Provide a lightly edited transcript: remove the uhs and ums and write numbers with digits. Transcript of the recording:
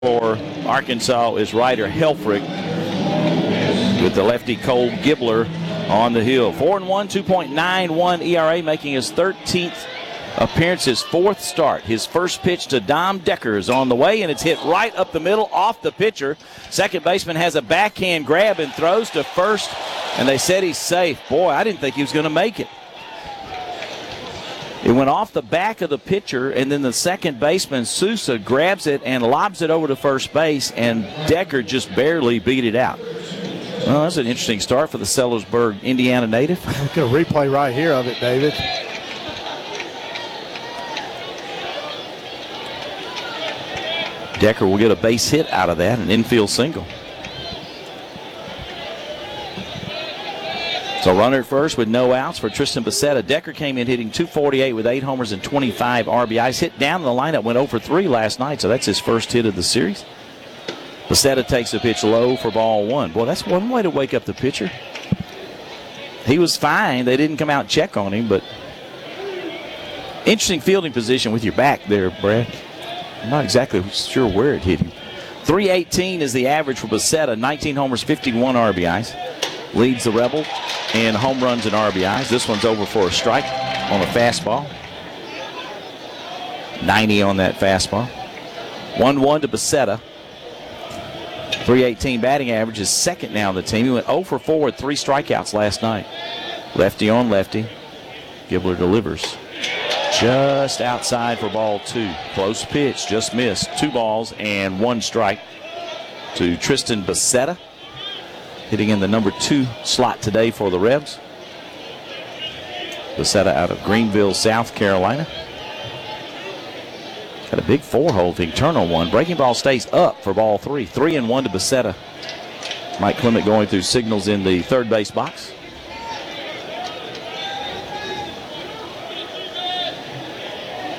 For Arkansas is Ryder Helfrich with the lefty Cole Gibler on the hill. 4-1, 2.91 ERA, making his 13th appearance, his fourth start. His first pitch to Dom Decker is on the way, and it's hit right up the middle off the pitcher. Second baseman has a backhand grab and throws to first, and they said he's safe. Boy, I didn't think he was going to make it. It went off the back of the pitcher, and then the second baseman, Sousa, grabs it and lobs it over to first base, and Decker just barely beat it out. Well, that's an interesting start for the Sellersburg, Indiana native. Look at a replay right here of it, David. Decker will get a base hit out of that, an infield single. So runner at first with no outs for Tristan Becerra. Decker came in hitting .248 with 8 homers and 25 RBIs. Hit down the lineup, went 0 for 3 last night, so that's his first hit of the series. Becerra takes the pitch low for ball 1. Boy, that's one way to wake up the pitcher. He was fine. They didn't come out and check on him, but interesting fielding position with your back there, Brad. I'm not exactly sure where it hit him. .318 is the average for Becerra. 19 homers, 51 RBIs. Leads the Rebel in home runs and RBIs. This one's over for a strike on a fastball. 90 on that fastball. 1-1 to Becerra. .318 batting average is second now on the team. He went 0 for 4 with 3 strikeouts last night. Lefty on lefty. Gibler delivers. Just outside for ball 2. Close pitch, just missed. 2 balls and 1 strike to Tristan Becerra, hitting in the number 2 slot today for the Rebs. Becerra out of Greenville, South Carolina. Got a big 4-hole if he can turn on one. Breaking ball stays up for ball 3. 3-1 to Becerra. Mike Clement going through signals in the third base box.